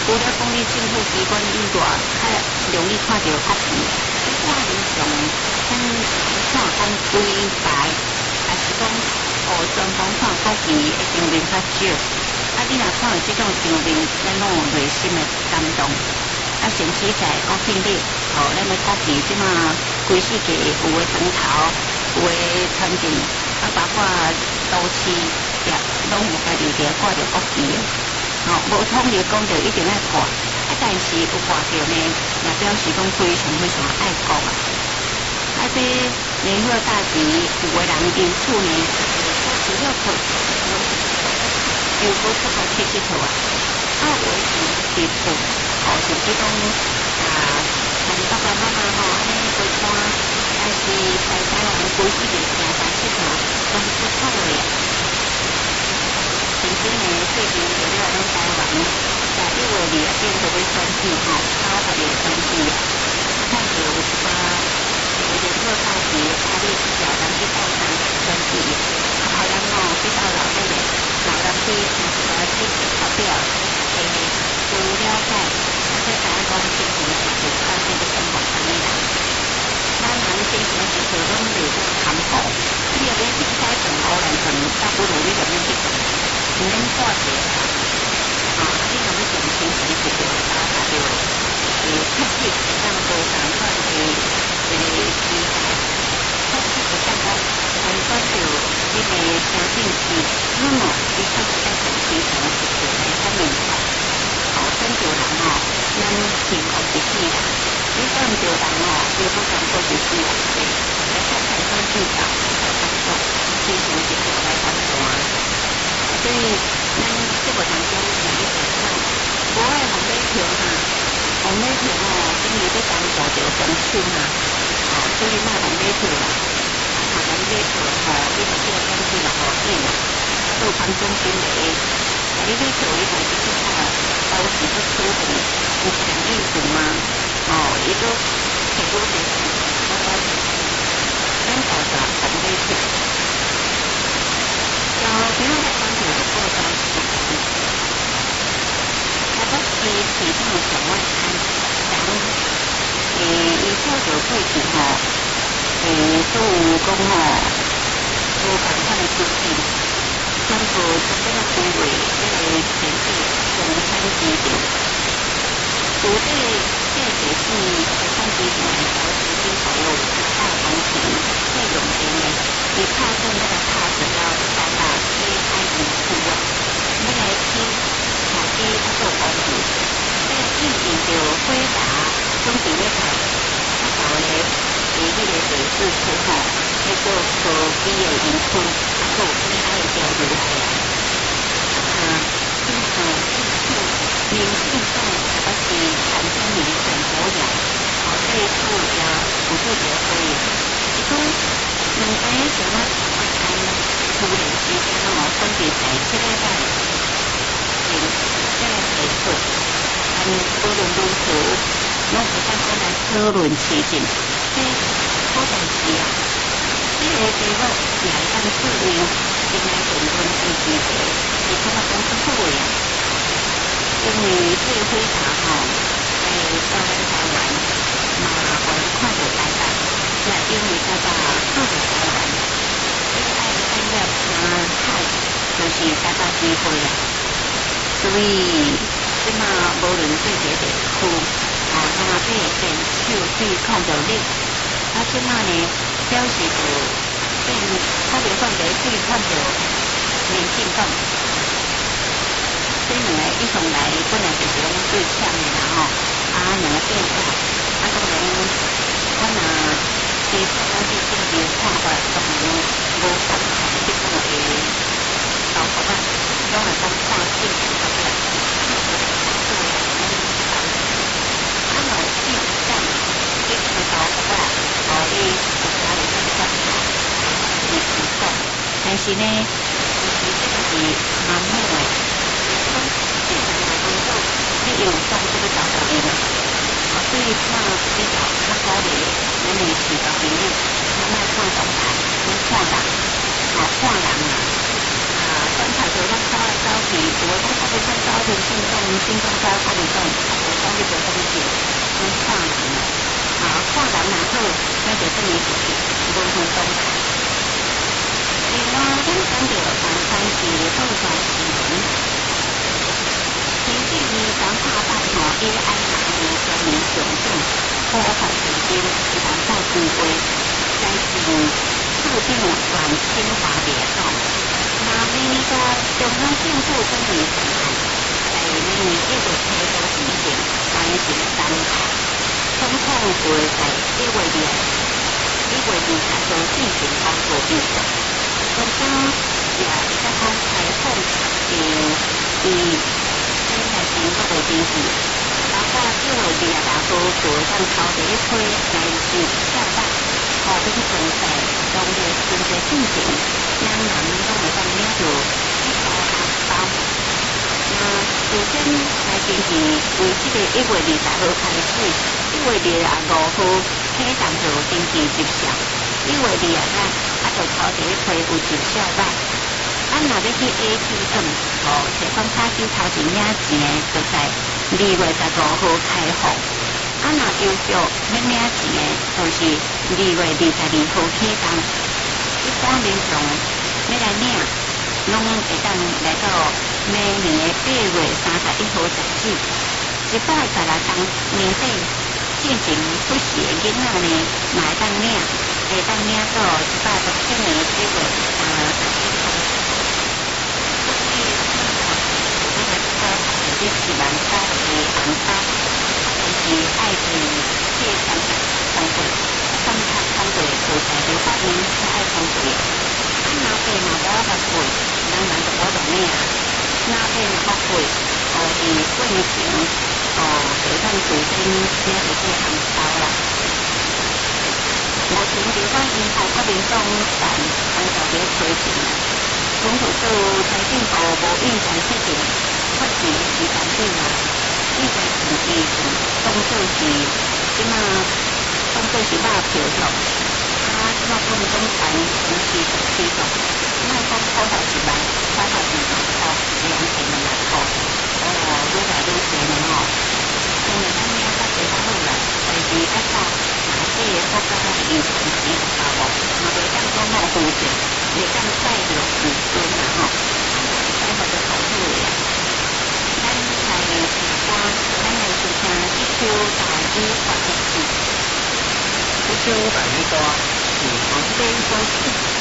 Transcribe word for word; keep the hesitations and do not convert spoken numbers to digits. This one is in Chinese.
除了讲你政府机关以外，较容易看到较甜。我平常咱看讲规排，还是讲哦专门看国旗的场面较少。啊，你若看到这种场面，咱拢有内心的感动。啊，甚至在国庆日，哦，咱的国旗即马规世界有诶长头，有诶传进，啊，包括都市也拢有家己伫挂着国旗诶。哦，无统一讲着一定爱挂，啊，但是有挂着呢，也表示讲非常非常爱国啊。啊，这年货大吉，有个人因厝呢，除了可，又无出国去佚佗啊，啊，有时伫厝，哦，甚至讲啊，像爸爸妈妈吼，安尼陪伴，还是在台湾规世界行山佚佗，拢不错诶。甚至呢，最近就了咱台湾，在一月二啊，变做要选举吼，九合一选举啊，看到有一个有联合大旗压力比较人去到场选举，啊，人哦去到老那个老人去参加去发表，诶，有了解，啊，再讲讲政府是是到这个政府上面来，咱人正常时候拢袂做含糊，你若要去采访乌兰村，倒不如你就要去。唔免挂着啊！啊，你若要从亲戚去着打打着，诶，确实会当多共款诶一个期待，确实会当讲参选着一个城镇市，那么你确实在从基层去着来方面看，哦，选着人哦，咱幸福一世啦。你选着人哦，又不想过一世啦，对，来看看选举到在当中，基层是着来当中。所以，咱这个当中是一个看，国外红马票哈，红马票哦，因为要当做着中秋嘛，哦，所以卖红马票啦，啊，红马票吼，你就叫选举落雨点啦，做空中心的，啊，你马票伊就一直看，都是不出的，有强硬度嘛，哦，伊都很多的，我我咱搞啥红马票。就比如在选举的过程中，台北市市长上外看，人诶，伊做着过去吼，诶，都有讲吼，无共款的资讯，全部从这个区域这个选举共产基地，有这这个是共产基地的投资金投入大工程最用钱的，伊拍算那个拍算到三百七爱五处啊，那个去下去做工程，那个以前就回答总伫咧看，啊搞咧伫迄个地市区吼，迄做科技的园区，啊做其他的交流会啊，啊，即吼即处民信党还是产生民选国养，哦，这一处也有做着会，伊讲两个什么我看突然之间哦，分别在这个代前这个提出，按讨论如何，拢有当讲来讨论事情，这好代志啊！这个题目也当注意，应该评论支持者，是感觉讲出好诶。因为这个会场吼，诶，到咱台湾嘛，互人看到台北，也因为台北靠着台湾，这个爱产业生态就是台北机会啊。所以，即马无论对一个地区，啊，哪里变手去控制力，啊，即马呢表示着变，较袂讲地区看着民进党。这两个一向来本来就是讲对呛的啦吼，啊两个变化，啊当然，我若其他咱对政治看法当然无相同即种的搞法啊，拢来讲看政治方面，看我哋看做嘅咱当时，啊若变相一个搞法啊，哦伊国家嚟讲相同，是是讲，但是呢，就是这个是盲目的。正常来讲，就你有送这个找到你嘛？啊，所以那比较较高的咱的市场朋友，咱来看动态，咱看人，啊看人啊，啊观察着咱走来走去，有诶讲我要选走田信众，信众走我袂走这里就是无分东西。另外，咱讲到南山是凤山市民，前几年三拍八吼 A I 拿的专门上阵，破坏神经，是南海聚会，再是处长原清华列岛。那每年个中央政府整理方案，在每年一月初都进行完成三号，总统会在一月二一月二十号进行公布预算。中央也会当讲开放，并以现在全国的经济，包括一月二十号就会当头第一批来自校办，和平存在农业经济进程，人人拢会当领受一包红包。那首先来经济为这个一月二十号开始，一月二十五号启动就登记执行。一月二日啊，啊就头第一批有就小办。咱若要去 A T M 和提款卡机头前领钱的，就在二月十五号开放。啊，若邮局要领钱的，就是二月二十二号启动。一般民众要来领，拢会当来到明年的八月三十一号截止。一百十六天年底进行出世的囡仔呢，嘛会当领。会当领到一百六十年一月三十一号。所以，这个包含的是万包的红包，就是爱去借三百通过，三百通过就在六百年才爱通过。啊，拿币嘛无法过，人人就无同领。拿币嘛好过，哦，是过年前哦，就当自身领到这红包啦。目前地方银行甲民众办按照这个推进，总统就财政部无预算设定发钱时间表啦，预算成绩当做是即马当做是肉票了，啊，即马我们总办持续持续了，莫讲口头一万，口头一万块，两千两万块，哦，愈来愈多了哦，因为咱领较侪较好啦，但是爱到。这个国家的预算是有把握，嘛袂当讲冇负责，袂当再落时间啦吼，再或者考虑啦。咱来听歌，咱来听听一首大雨发的曲， 一首大雨歌是黄飞所写。